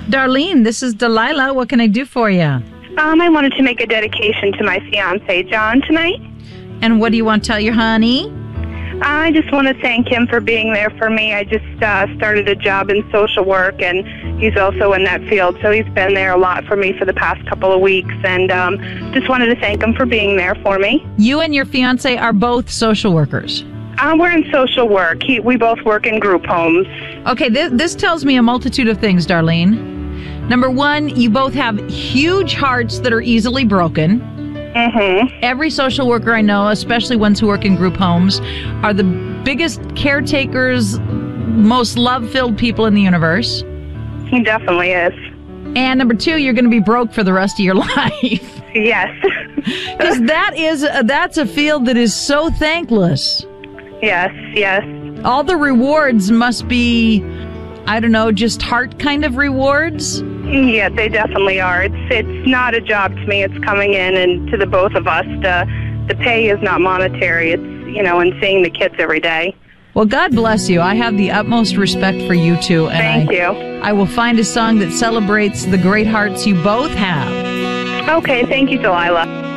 Darlene, this is Delilah. What can I do for you? I wanted to make a dedication to my fiance, John, tonight. And what do you want to tell your honey? I just want to thank him for being there for me. I just started a job in social work, and he's also in that field, so he's been there a lot for me for the past couple of weeks, and just wanted to thank him for being there for me. You and your fiance are both social workers. We're in social work. We both work in group homes. Okay, this tells me a multitude of things, Darlene. Number one, you both have huge hearts that are easily broken. Mm-hmm. Every social worker I know, especially ones who work in group homes, are the biggest caretakers, most love-filled people in the universe. He definitely is. And number two, you're going to be broke for the rest of your life. Yes. Because that's a field that is so thankless. Yes, yes. All the rewards must be, I don't know, just heart kind of rewards. Yeah, they definitely are. It's not a job to me. It's coming in, and to the both of us, the pay is not monetary. It's, and seeing the kids every day. Well, God bless you. I have the utmost respect for you two. And Thank you. I will find a song that celebrates the great hearts you both have. Okay, thank you, Delilah.